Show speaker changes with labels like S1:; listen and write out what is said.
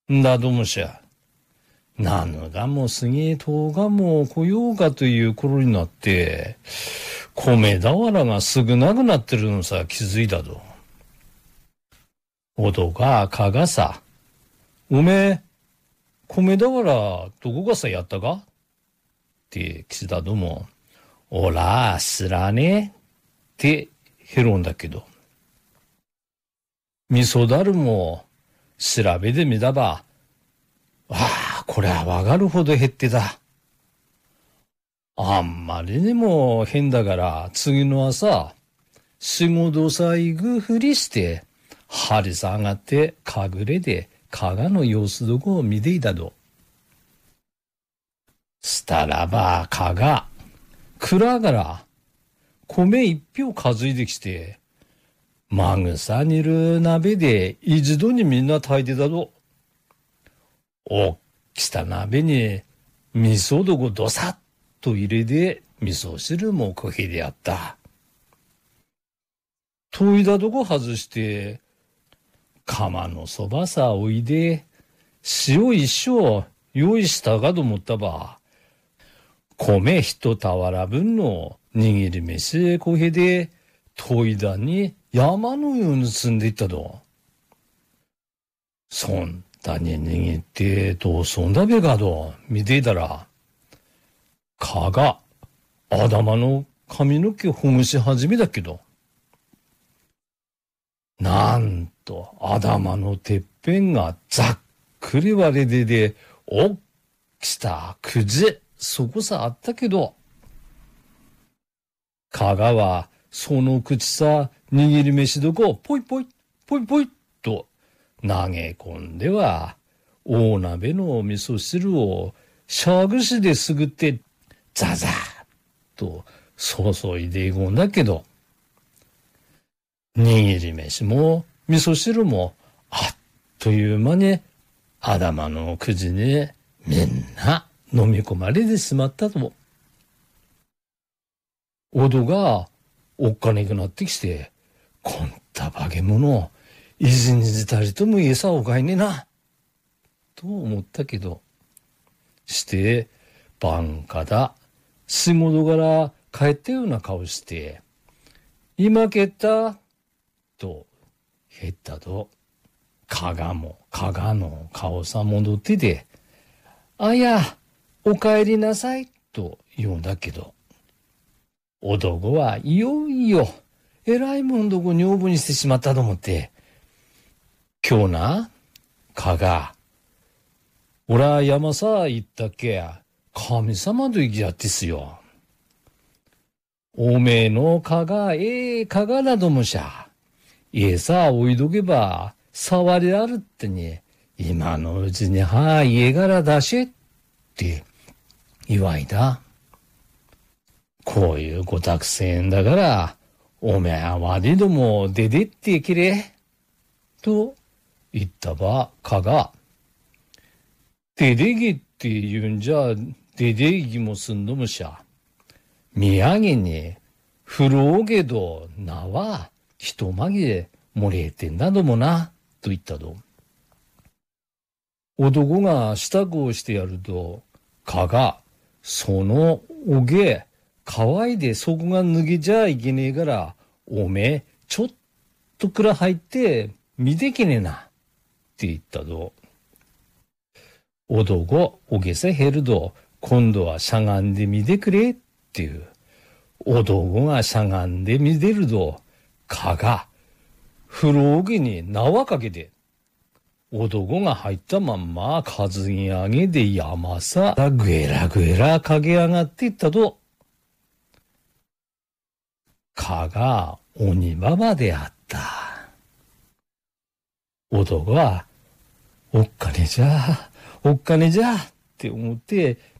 S1: んだどもしゃ。何がも過ぎ、10日も来ようかという頃になって、米俵がすぐなくなってるのさ気づいたと。おとがかがさ、おめえ、米俵どこがさやったかって岸田ども、おら、知らねえってへろんだけど。味噌だるも調べてみたば、これはわかるほど減ってた。あんまりにも変だから次の朝、仕事さ行くふりして、張り下がって隠れて加賀の様子どこを見ていたと。したらば加賀、蔵から米一票数えてきて、まぐさにる鍋で一度にみんな炊いてたと。おっきた鍋に味噌どこどさっと入れて味噌汁もこへであった。研いだとこ外して、釜のそばさおいで、塩一升用意したかと思ったば、米一俵分の握り飯こへで、研いだに山のように積んでいったと。そんなに握ってどうそんだべかと見ていたら、蚊が頭の髪の毛ほぐし始めたけど、なんと頭のてっぺんがざっくり割れてで、おっきたくじそこさあったけど、蚊がはその口さ握り飯どこポイポイポイポイと投げ込んでは、大鍋の味噌汁をしゃぐしですぐってザザーッと注いでいくんだけど、握り飯も味噌汁もあっという間に頭のくじにみんな飲み込まれてしまったと。おどがおっかねくなってきて、こんた化け物、いじにじたりとも言えさおかいねな、と思ったけど、して、晩かだ、仕事から帰ったような顔して、今帰ったと減ったと、加賀の顔さ戻ってて、あや、お帰りなさいと言うんだけど、男はいよいよ偉いもんどこ女房にしてしまったと思って、今日な、加賀、おら山さ行ったっけや、神様と行きやってすよ。おめえの加賀、加賀などもしゃ。さ置いとけば、触りあるってね、今のうちに家から出しって言わいだ。こういうごたくせんだから、おめえは悪いども出てってきれ。と言ったば、加賀。出てけって言うんじゃ、出ていきもすんのもしゃ。土産に、風呂けど、名は、一紛れ漏れてんだどもな、と言ったと。男が支度をしてやると、加賀、そのおげ、乾いでそこが脱げちゃいけねえから、おめえ、ちょっとくら入って、見てけねえな、って言ったと。男、おげさ減ると、今度はしゃがんで見てくれ、っていう。男がしゃがんで見てると、加賀、風呂桶に縄かけて、男が入ったまんま担ぎ上げで山さぐえらぐえら駆け上がっていったと、加賀鬼ババであった。男は、おっかねじゃって思って